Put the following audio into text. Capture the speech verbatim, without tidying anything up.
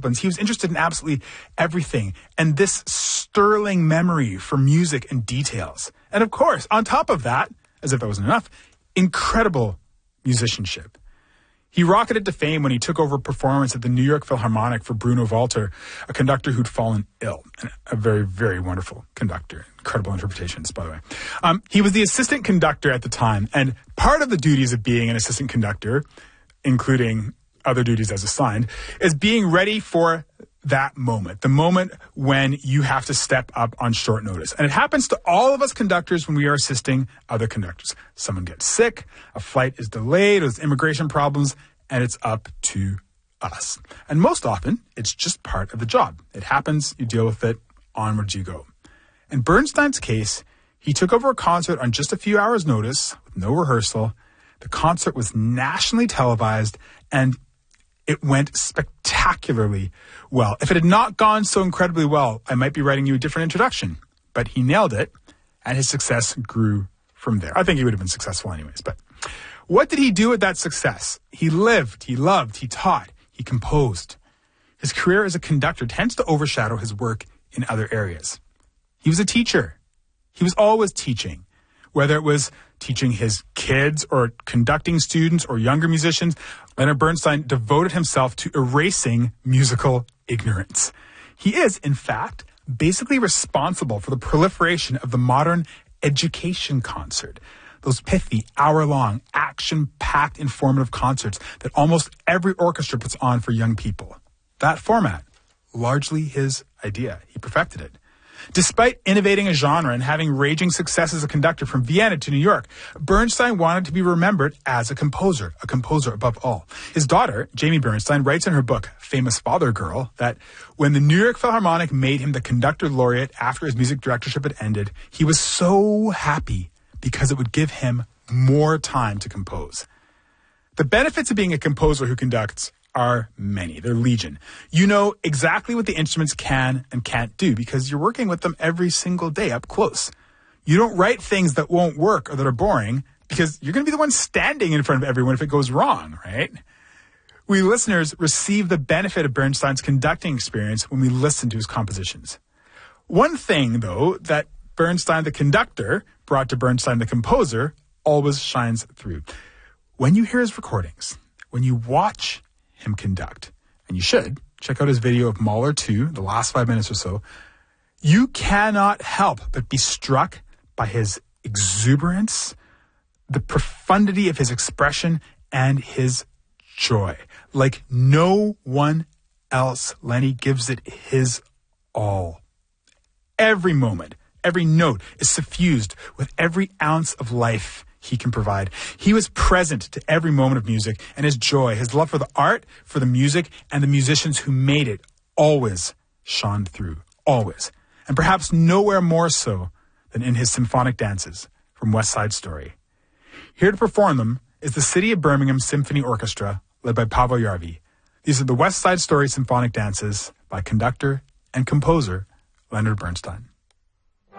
disciplines. He was interested in absolutely everything. And this sterling memory for music and details. And of course, on top of that, as if that wasn't enough, incredible musicianship. He rocketed to fame when he took over a performance at the New York Philharmonic for Bruno Walter, a conductor who'd fallen ill. A very, very wonderful conductor. Incredible interpretations, by the way. Um, he was the assistant conductor at the time, and part of the duties of being an assistant conductor, including other duties as assigned, is being ready for that moment, the moment when you have to step up on short notice. And it happens to all of us conductors when we are assisting other conductors. Someone gets sick, a flight is delayed, there's immigration problems, and it's up to us. And most often, it's just part of the job. It happens, you deal with it, onwards you go. In Bernstein's case, he took over a concert on just a few hours' notice, with no rehearsal. The concert was nationally televised, and it went spectacularly well. If it had not gone so incredibly well, I might be writing you a different introduction. But he nailed it, and his success grew from there. I think he would have been successful anyways. But what did he do with that success? He lived, he loved, he taught, he composed. His career as a conductor tends to overshadow his work in other areas. He was a teacher. He was always teaching, whether it was teaching his kids or conducting students or younger musicians. Leonard Bernstein devoted himself to erasing musical ignorance. He is, in fact, basically responsible for the proliferation of the modern education concert. Those pithy, hour-long, action-packed, informative concerts that almost every orchestra puts on for young people. That format, largely his idea. He perfected it. Despite innovating a genre and having raging success as a conductor from Vienna to New York, Bernstein wanted to be remembered as a composer, a composer above all. His daughter, Jamie Bernstein, writes in her book, Famous Father Girl, that when the New York Philharmonic made him the conductor laureate after his music directorship had ended, he was so happy because it would give him more time to compose. The benefits of being a composer who conducts are many. They're legion. You know exactly what the instruments can and can't do because you're working with them every single day up close. You don't write things that won't work or that are boring because you're going to be the one standing in front of everyone if it goes wrong, right? We listeners receive the benefit of Bernstein's conducting experience when we listen to his compositions. One thing, though, that Bernstein the conductor brought to Bernstein the composer always shines through. When you hear his recordings, when you watch him conduct, and you should check out his video of Mahler two, the last five minutes or so, you cannot help but be struck by his exuberance, the profundity of his expression, and his joy. Like no one else, Lenny gives it his all. Every moment, every note is suffused with every ounce of life he can provide. He was present to every moment of music, and his joy, his love for the art, for the music, and the musicians who made it always shone through. Always. And perhaps nowhere more so than in his symphonic dances from West Side Story. Here to perform them is the City of Birmingham Symphony Orchestra, led by Paavo Järvi. These are the West Side Story symphonic dances by conductor and composer Leonard Bernstein.